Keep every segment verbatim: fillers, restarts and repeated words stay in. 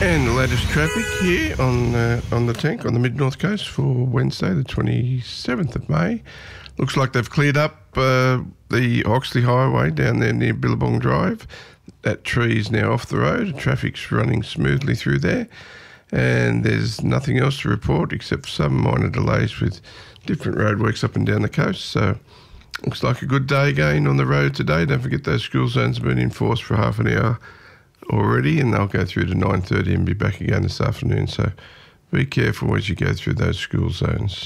And the latest traffic here on uh, on the tank on the mid-north coast for Wednesday, the twenty-seventh of May. Looks like they've cleared up uh, the Oxley Highway down there near Billabong Drive. That tree is now off the road. Traffic's running smoothly through there. And there's nothing else to report except for some minor delays with different roadworks up and down the coast. So looks like a good day again on the road today. Don't forget those school zones have been enforced for half an hour already, and they'll go through to nine thirty and be back again this afternoon. So be careful as you go through those school zones.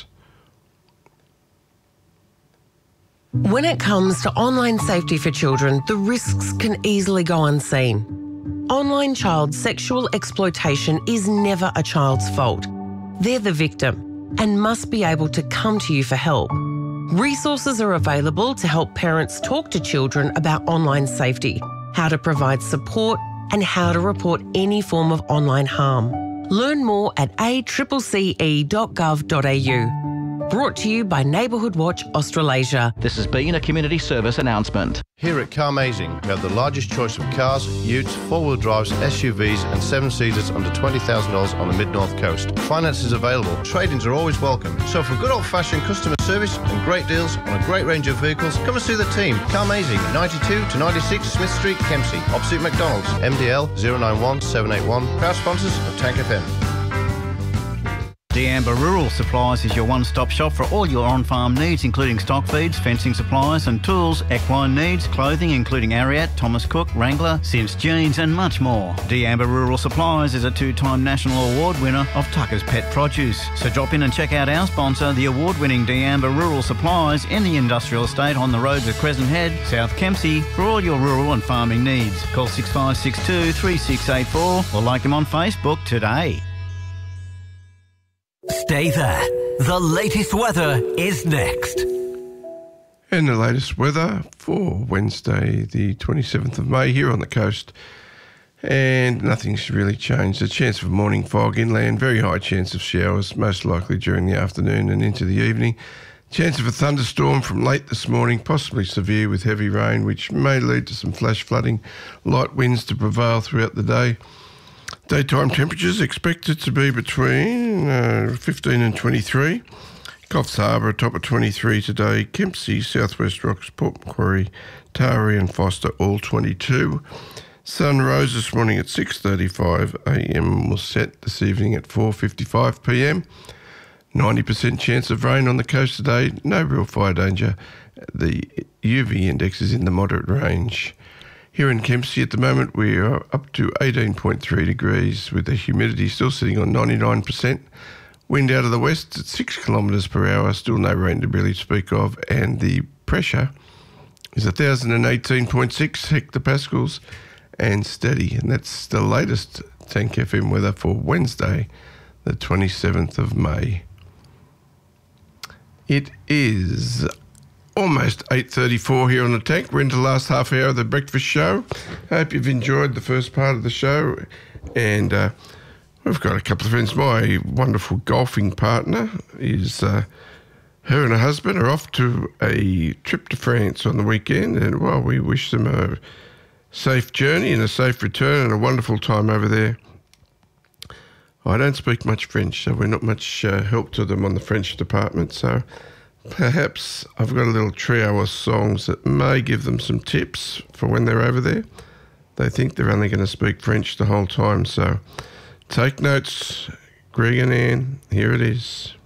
When it comes to online safety for children, the risks can easily go unseen. Online child sexual exploitation is never a child's fault. They're the victim and must be able to come to you for help. Resources are available to help parents talk to children about online safety, how to provide support, and how to report any form of online harm. Learn more at a c c c e dot gov dot a u. Brought to you by Neighbourhood Watch Australasia. This has been a community service announcement. Here at Carmazing, we have the largest choice of cars, utes, four-wheel drives, S U Vs and seven-seaters under twenty thousand dollars on the mid-north coast. Finance is available. Trade-ins are always welcome. So for good old-fashioned customer service and great deals on a great range of vehicles, come and see the team. Carmazing, ninety-two to ninety-six Smith Street, Kempsey, opposite McDonald's. M D L zero nine one seven eight one. Proud sponsors of Tank F M. D'Amber Rural Supplies is your one-stop shop for all your on-farm needs, including stock feeds, fencing supplies and tools, equine needs, clothing including Ariat, Thomas Cook, Wrangler, Sims Jeans and much more. D'Amber Rural Supplies is a two-time national award winner of Tucker's Pet Produce. So drop in and check out our sponsor, the award-winning D'Amber Rural Supplies in the industrial estate on the roads of Crescent Head, South Kempsey, for all your rural and farming needs. Call six five six two, three six eight four or like them on Facebook today. Stay there. The latest weather is next. And the latest weather for Wednesday, the twenty-seventh of May here on the coast. And nothing's really changed. A chance of morning fog inland, very high chance of showers, most likely during the afternoon and into the evening. Chance of a thunderstorm from late this morning, possibly severe with heavy rain, which may lead to some flash flooding. Light winds to prevail throughout the day. Daytime temperatures expected to be between uh, fifteen and twenty-three. Coffs Harbour, a top of twenty-three today. Kempsey, South West Rocks, Port Macquarie, Taree and Foster, all twenty-two. Sun rose this morning at six thirty-five a m. Will set this evening at four fifty-five p m. ninety percent chance of rain on the coast today. No real fire danger. The U V index is in the moderate range. Here in Kempsey at the moment we are up to eighteen point three degrees with the humidity still sitting on ninety-nine percent. Wind out of the west at six kilometres per hour, still no rain to really speak of, and the pressure is one thousand eighteen point six hectopascals and steady. And that's the latest Tank F M weather for Wednesday, the twenty-seventh of May. It is almost eight thirty-four here on the tank. We're into the last half hour of the breakfast show. Hope you've enjoyed the first part of the show. And uh, we've got a couple of friends. My wonderful golfing partner is, uh, her and her husband are off to a trip to France on the weekend. And, well, we wish them a safe journey and a safe return and a wonderful time over there. I don't speak much French, so we're not much uh, help to them on the French department. So perhaps I've got a little trio of songs that may give them some tips for when they're over there. They think they're only going to speak French the whole time, so take notes, Greg and Anne, here it is.